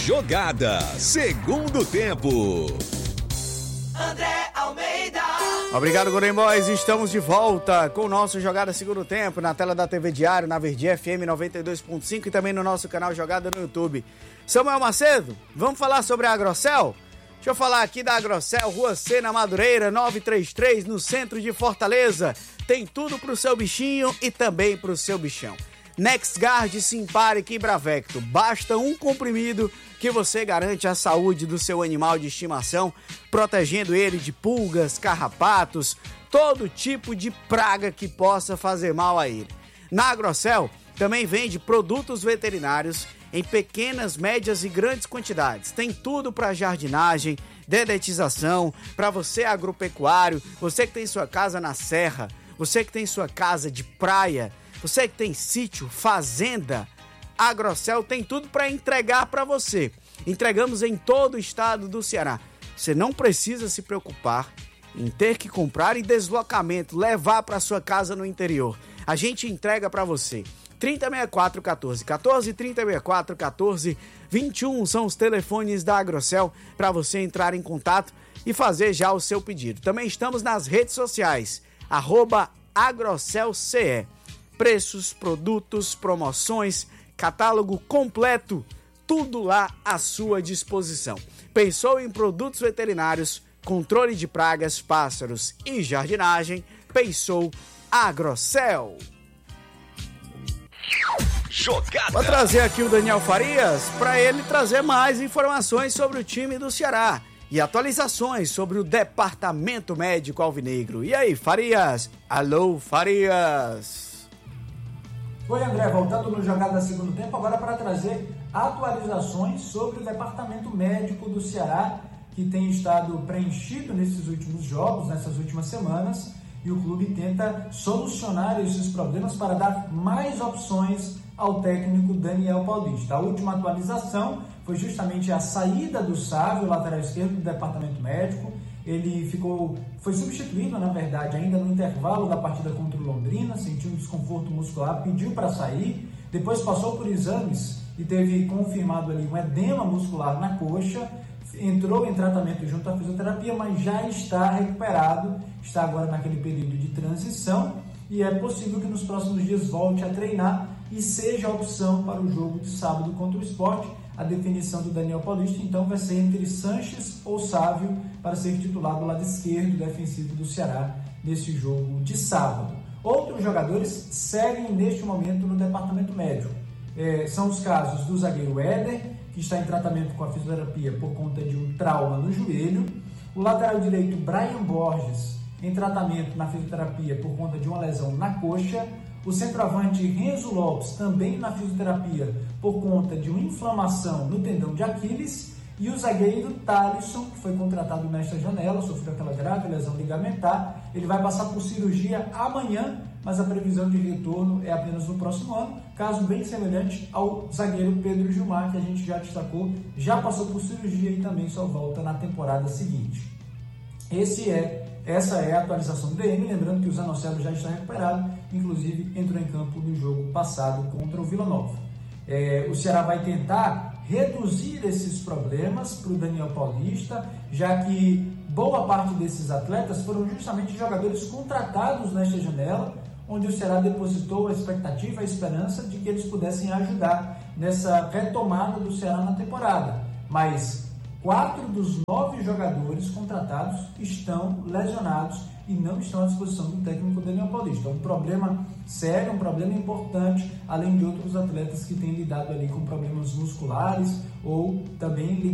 Jogada, segundo tempo. André Almeida. Obrigado, Golden Boys. Estamos de volta com o nosso Jogada Segundo Tempo na tela da TV Diário, na Verdi FM 92.5 e também no nosso canal Jogada no YouTube. Samuel Macedo, vamos falar sobre a Agrocel? Deixa eu falar aqui da Agrocel, Rua C, na Madureira, 933, no centro de Fortaleza. Tem tudo pro seu bichinho e também pro seu bichão. NexGard, Simparic e Bravecto. Basta um comprimido que você garante a saúde do seu animal de estimação, protegendo ele de pulgas, carrapatos, todo tipo de praga que possa fazer mal a ele. Na Agrocel também vende produtos veterinários em pequenas, médias e grandes quantidades. Tem tudo para jardinagem, dedetização, para você agropecuário, você que tem sua casa na serra, você que tem sua casa de praia, você que tem sítio, fazenda. A Agrocel tem tudo para entregar para você. Entregamos em todo o estado do Ceará. Você não precisa se preocupar em ter que comprar em deslocamento, levar para sua casa no interior. A gente entrega para você. 3064-1414, 3064-1421 são os telefones da Agrocel para você entrar em contato e fazer já o seu pedido. Também estamos nas redes sociais, @AgrocelCE. Preços, produtos, promoções, catálogo completo, tudo lá à sua disposição. Pensou em produtos veterinários, controle de pragas, pássaros e jardinagem? Pensou Agrocel. Jogada. Vou trazer aqui o Daniel Farias para ele trazer mais informações sobre o time do Ceará e atualizações sobre o Departamento Médico Alvinegro. E aí, Farias? Alô, Farias. Oi, André, voltando no Jogada Segundo Tempo, agora para trazer atualizações sobre o Departamento Médico do Ceará, que tem estado preenchido nesses últimos jogos, nessas últimas semanas, e o clube tenta solucionar esses problemas para dar mais opções ao técnico Daniel Paulista. A última atualização foi justamente a saída do Sávio, lateral esquerdo do Departamento Médico. Ele foi substituído, na verdade, ainda no intervalo da partida contra o Londrina, sentiu um desconforto muscular, pediu para sair, depois passou por exames e teve confirmado ali um edema muscular na coxa, entrou em tratamento junto à fisioterapia, mas já está recuperado, está agora naquele período de transição e é possível que nos próximos dias volte a treinar e seja a opção para o jogo de sábado contra o Sport. A definição do Daniel Paulista, então, vai ser entre Sanches ou Sávio para ser titular do lado esquerdo defensivo do Ceará nesse jogo de sábado. Outros jogadores seguem neste momento no departamento médico. São os casos do zagueiro Éder, que está em tratamento com a fisioterapia por conta de um trauma no joelho. O lateral direito Brian Borges, em tratamento na fisioterapia por conta de uma lesão na coxa. O centroavante Renzo Lopes, também na fisioterapia por conta de uma inflamação no tendão de Aquiles. E o zagueiro Thalisson, que foi contratado nesta janela, sofreu aquela grave lesão ligamentar. Ele vai passar por cirurgia amanhã, mas a previsão de retorno é apenas no próximo ano. Caso bem semelhante ao zagueiro Pedro Gilmar, que a gente já destacou, já passou por cirurgia e também só volta na temporada seguinte. Essa é a atualização do DM, lembrando que o Zanocelo já está recuperado, inclusive entrou em campo no jogo passado contra o Vila Nova. O Ceará vai tentar reduzir esses problemas para o Daniel Paulista, já que boa parte desses atletas foram justamente jogadores contratados nesta janela, onde o Ceará depositou a expectativa, a esperança de que eles pudessem ajudar nessa retomada do Ceará na temporada. Mas 4 dos 9 jogadores contratados estão lesionados e não estão à disposição do técnico Daniel Paulista. É um problema sério, um problema importante, além de outros atletas que têm lidado ali com problemas musculares ou também